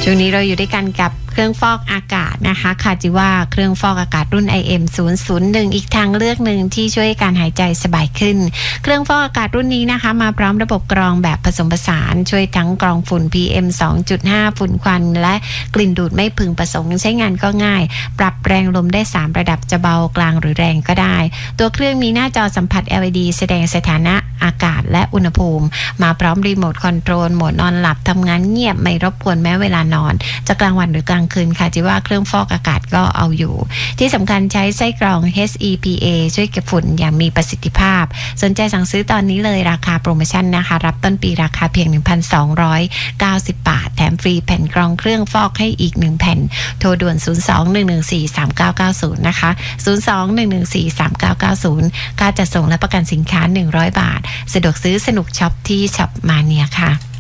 ช่วงนี้เราอยู่ด้วยกันกับเครื่องฟอกอากาศนะคะคาจิว่าเครื่องฟอกอากาศรุ่น IM001 อีกทางเลือกหนึ่งที่ช่วยการหายใจสบายขึ้นเครื่องฟอกอากาศรุ่นนี้นะคะมาพร้อมระบบกรองแบบผสมผสานช่วยทั้งกรองฝุ่น PM 2.5 ฝุ่นควันและกลิ่นดูดไม่พึงประสงค์ใช้งานก็ง่ายปรับแรงลมได้3ระดับจะเบากลางหรือแรงก็ได้ตัวเครื่องมีหน้าจอสัมผัส LED แสดงสถานะอากาศและอุณหภูมิมาพร้อมรีโมทคอนโทรลโหมดนอนหลับทำงานเงียบไม่รบกวนแม้เวลานอนจะกลางวันหรือกลางคืนค่ะจิว่าเครื่องฟอกอากาศก็เอาอยู่ที่สำคัญใช้ไส้กรอง HEPA ช่วยเก็บฝุ่นอย่างมีประสิทธิภาพสนใจสั่งซื้อตอนนี้เลยราคาโปรโมชั่นนะคะรับต้นปีราคาเพียง 1,290 บาทแถมฟรีแผ่นกรองเครื่องฟอกให้อีก1แผ่นโทรด่วน 02-114-3990 นะคะ 02-114-3990 ค่าจัดส่งและประกันสินค้า100 บาทสะดวกซื้อสนุกช็อปที่ช็อปมาเนียค่ะ